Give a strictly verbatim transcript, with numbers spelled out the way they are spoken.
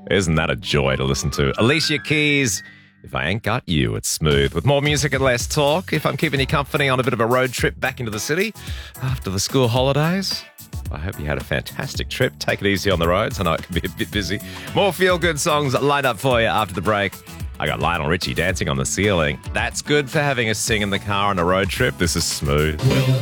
Isn't that a joy to listen to? Alicia Keys, If I Ain't Got You, it's smooth. With more music and less talk, if I'm keeping you company on a bit of a road trip back into the city after the school holidays, I hope you had a fantastic trip. Take it easy on the roads. I know it can be a bit busy. More feel-good songs lined up for you after the break. I got Lionel Richie dancing on the ceiling. That's good for having a sing in the car on a road trip. This is smooth.